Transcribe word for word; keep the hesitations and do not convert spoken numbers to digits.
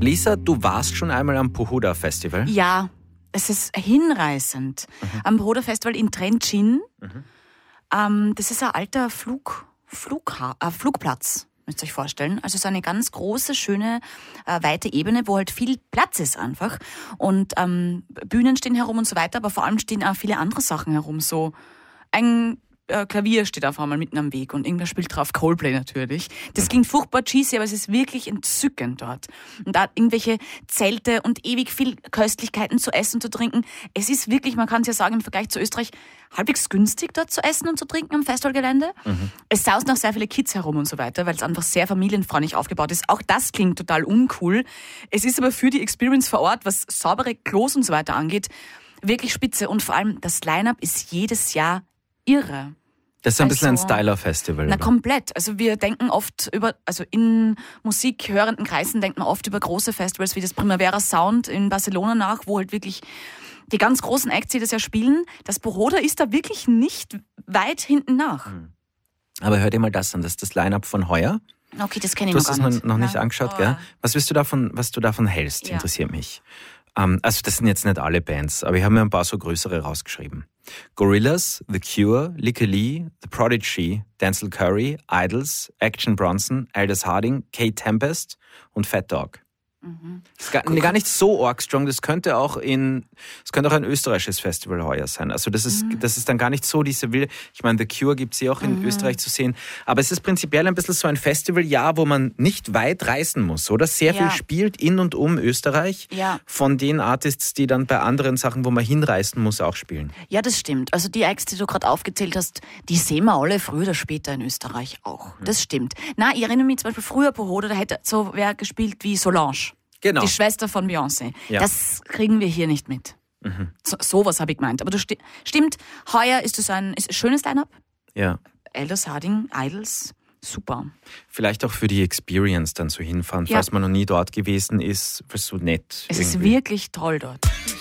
Lisa, du warst schon einmal am Pohuda Festival? Ja, es ist hinreißend. Mhm. Am Pohuda Festival in Trenčín. Mhm. Ähm, das ist ein alter Flug, Flugha- äh, Flugplatz, müsst ihr euch vorstellen. Also so eine ganz große, schöne, äh, weite Ebene, wo halt viel Platz ist einfach. Und ähm, Bühnen stehen herum und so weiter, aber vor allem stehen auch viele andere Sachen herum. So ein äh, Klavier steht auf einmal mitten am Weg und irgendwer spielt drauf, Coldplay natürlich. Das klingt furchtbar cheesy, aber es ist wirklich entzückend dort. Und da irgendwelche Zelte und ewig viel Köstlichkeiten zu essen und zu trinken. Es ist wirklich, man kann es ja sagen, im Vergleich zu Österreich halbwegs günstig dort zu essen und zu trinken am Festivalgelände. Mhm. Es sausen auch sehr viele Kids herum und so weiter, weil es einfach sehr familienfreundlich aufgebaut ist. Auch das klingt total uncool. Es ist aber für die Experience vor Ort, was saubere Klos und so weiter angeht, wirklich spitze. Und vor allem das Line-Up ist jedes Jahr irre. Das ist ein bisschen Also, ein Styler-Festival. Na, oder? komplett. Also wir denken oft über, also in musikhörenden Kreisen denkt man oft über große Festivals wie das Primavera Sound in Barcelona nach, wo halt wirklich die ganz großen Acts, die das ja spielen. Das Pohuda ist da wirklich nicht weit hinten nach. Aber hör dir mal das an, das ist das Line-Up von heuer. Okay, das kenne ich Du noch hast gar es nicht. noch nicht Nein. angeschaut, Oh. gell? Was wirst du davon, was du davon hältst, Ja. interessiert mich. Ähm, also das sind jetzt nicht alle Bands, aber ich habe mir ein paar so größere rausgeschrieben. Gorillaz, The Cure, Lykke Li, The Prodigy, Denzel Curry, Idols, Action Bronson, Aldous Harding, Kate Tempest und Fat Dog. Mhm. Das ist gar, gar nicht so arg strong, das könnte auch in, das könnte auch ein österreichisches Festival heuer sein. Also das ist, mhm. das ist dann gar nicht so diese wilde, ich meine, The Cure gibt es ja auch in mhm. Österreich zu sehen, aber es ist prinzipiell ein bisschen so ein Festival, ja, wo man nicht weit reisen muss, oder? Sehr ja. viel spielt in und um Österreich ja. von den Artists, die dann bei anderen Sachen, wo man hinreisen muss, auch spielen. Ja, das stimmt. Also die Acts, die du gerade aufgezählt hast, die sehen wir alle früher oder später in Österreich auch. Mhm. Das stimmt. Na, ich erinnere mich zum Beispiel früher Pohuda, da hätte so wer gespielt wie Solange. Genau. Die Schwester von Beyoncé. Ja. Das kriegen wir hier nicht mit. Mhm. So, sowas habe ich gemeint. Aber du sti- stimmt, heuer ist es ein, ist ein schönes Line-Up. Ja. Aldous Harding, Idols, super. Vielleicht auch für die Experience dann so hinfahren, Ja. falls man noch nie dort gewesen ist, ist so nett. Es irgendwie. ist wirklich toll dort.